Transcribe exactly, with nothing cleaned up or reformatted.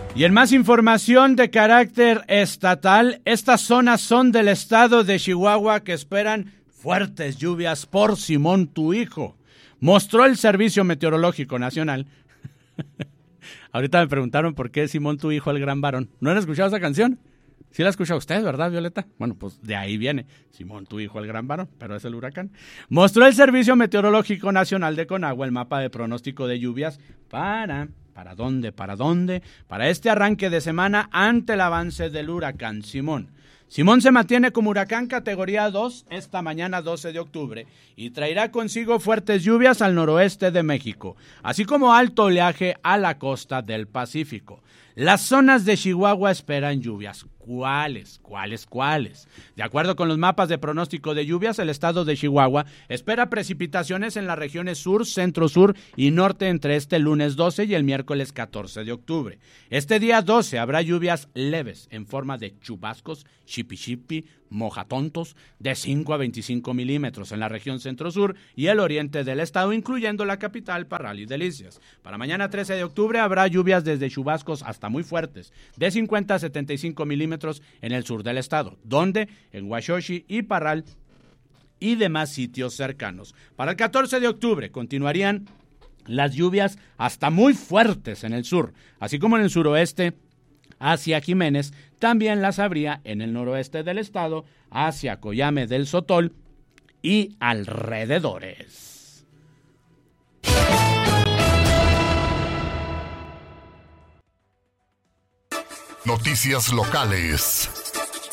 Y en más información de carácter estatal, estas zonas son del estado de Chihuahua que esperan fuertes lluvias por Simón tu hijo. Mostró el Servicio Meteorológico Nacional. Ahorita me preguntaron por qué Simón tu hijo, el gran varón. ¿No han escuchado esa canción? Sí la escucha usted, ¿verdad, Violeta? Bueno, pues de ahí viene. Simón tu hijo, el gran varón, pero es el huracán. Mostró el Servicio Meteorológico Nacional de Conagua el mapa de pronóstico de lluvias para... ¿Para dónde? ¿Para dónde? Para este arranque de semana ante el avance del huracán Simón. Simón se mantiene como huracán categoría dos esta mañana doce de octubre y traerá consigo fuertes lluvias al noroeste de México, así como alto oleaje a la costa del Pacífico. Las zonas de Chihuahua esperan lluvias. ¿Cuáles? ¿Cuáles? ¿Cuáles? De acuerdo con los mapas de pronóstico de lluvias, el estado de Chihuahua espera precipitaciones en las regiones sur, centro-sur y norte entre este lunes doce y el miércoles catorce de octubre. Este día doce habrá lluvias leves en forma de chubascos, chipi-chipi, mojatontos, de cinco a veinticinco milímetros en la región centro-sur y el oriente del estado, incluyendo la capital, Parral y Delicias. Para mañana trece de octubre habrá lluvias desde chubascos hasta muy fuertes, de cincuenta a setenta y cinco milímetros en el sur del estado, donde en Huachochi y Parral y demás sitios cercanos. Para el catorce de octubre continuarían las lluvias hasta muy fuertes en el sur, así como en el suroeste hacia Jiménez, también las habría en el noroeste del estado, hacia Coyame del Sotol y alrededores. Noticias locales.